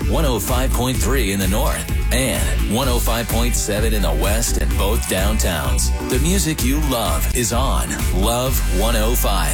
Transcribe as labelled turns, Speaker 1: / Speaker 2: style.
Speaker 1: 105.3 in the north, and 105.7 in the west and both downtowns. The music you love is on Love 105.